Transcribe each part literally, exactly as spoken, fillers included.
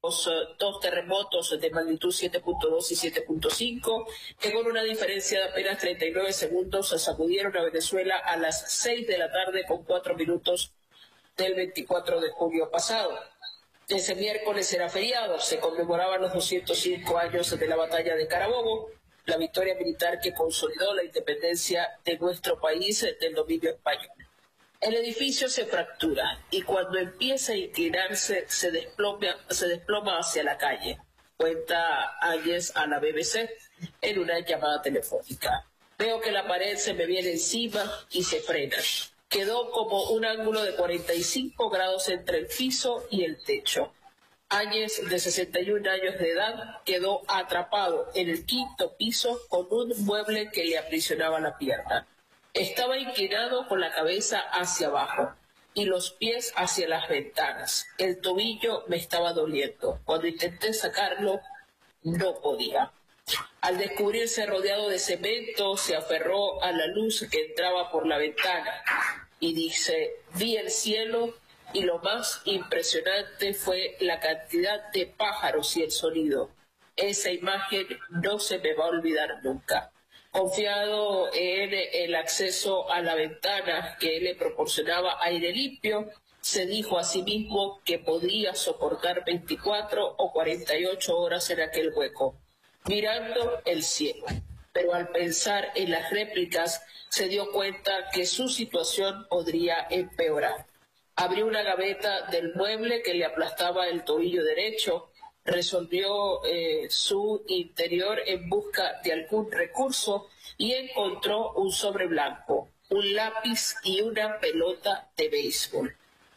los uh, dos terremotos de magnitud siete punto dos y siete punto cinco, que con una diferencia de apenas treinta y nueve segundos sacudieron a Venezuela a las seis de la tarde con cuatro minutos del veinticuatro de julio pasado. Ese miércoles era feriado, se conmemoraban los doscientos cinco años de la batalla de Carabobo, la victoria militar que consolidó la independencia de nuestro país del dominio español. El edificio se fractura y cuando empieza a inclinarse se desploma, se desploma hacia la calle, cuenta Áñez a la B B C en una llamada telefónica. Veo que la pared se me viene encima y se frena. Quedó como un ángulo de cuarenta y cinco grados entre el piso y el techo. Áñez, de sesenta y un años de edad, quedó atrapado en el quinto piso con un mueble que le aprisionaba la pierna. Estaba inclinado con la cabeza hacia abajo y los pies hacia las ventanas. El tobillo me estaba doliendo. Cuando intenté sacarlo, no podía. Al descubrirse rodeado de cemento, se aferró a la luz que entraba por la ventana y dice, vi el cielo y lo más impresionante fue la cantidad de pájaros y el sonido. Esa imagen no se me va a olvidar nunca. Confiado en el acceso a la ventana que le proporcionaba aire limpio, se dijo a sí mismo que podía soportar veinticuatro o cuarenta y ocho horas en aquel hueco, mirando el cielo. Pero al pensar en las réplicas, se dio cuenta que su situación podría empeorar. Abrió una gaveta del mueble que le aplastaba el tobillo derecho, resolvió eh, su interior en busca de algún recurso y encontró un sobre blanco, un lápiz y una pelota de béisbol.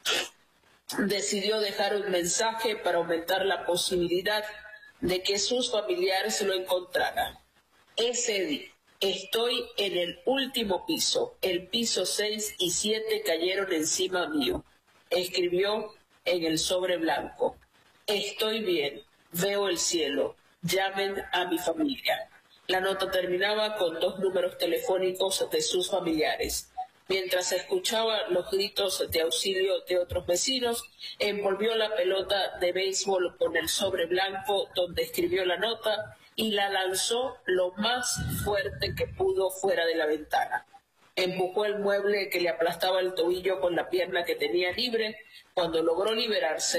Decidió dejar un mensaje para aumentar la posibilidad de que sus familiares lo encontraran. Es Eddie, estoy en el último piso, el piso seis y siete cayeron encima mío. Escribió en el sobre blanco. Estoy bien, veo el cielo, llamen a mi familia. La nota terminaba con dos números telefónicos de sus familiares. Mientras escuchaba los gritos de auxilio de otros vecinos, envolvió la pelota de béisbol con el sobre blanco donde escribió la nota y la lanzó lo más fuerte que pudo fuera de la ventana. Empujó el mueble que le aplastaba el tobillo con la pierna que tenía libre. Cuando logró liberarse,